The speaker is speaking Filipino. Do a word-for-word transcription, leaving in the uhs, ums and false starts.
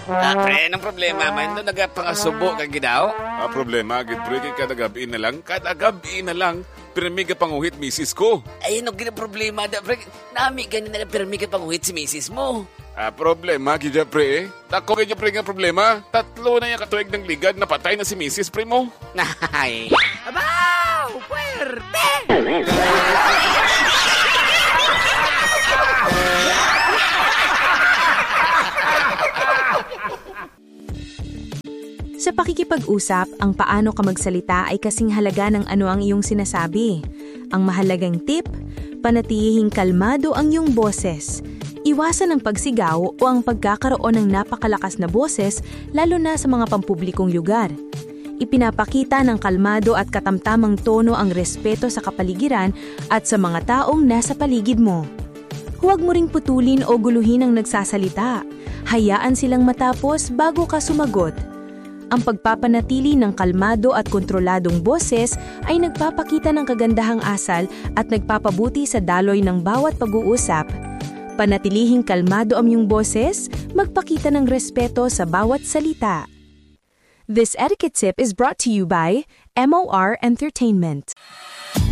Ah, pre, anong problema man? No, nagapangasubo kang gidaw? Ah, problema, gid pre, kay kada gabi na lang, kada gabi na lang, pirmi ka panguhit misis ko. Ay, ano gina problema da, pre? Nami ganin na pirmi ka panguhit si misis mo. Ah, problema, gid pre, eh. Tako kay pre nga problema, tatlo na yung katuig ng ligad, napatay na si misis pre mo. Ay. Abaw! Puwerte! Sa pakikipag-usap, ang paano ka magsalita ay kasing halaga ng ano ang iyong sinasabi. Ang mahalagang tip, panatilihing kalmado ang iyong boses. Iwasan ang pagsigaw o ang pagkakaroon ng napakalakas na boses lalo na sa mga pampublikong lugar. Ipinapakita ng kalmado at katamtamang tono ang respeto sa kapaligiran at sa mga taong nasa paligid mo. Huwag mo ring putulin o guluhin ang nagsasalita. Hayaan silang matapos bago ka sumagot. Ang pagpapanatili ng kalmado at kontroladong boses ay nagpapakita ng kagandahang asal at nagpapabuti sa daloy ng bawat pag-uusap. Panatilihing kalmado ang iyong boses, magpakita ng respeto sa bawat salita. This etiquette tip is brought to you by M O R Entertainment.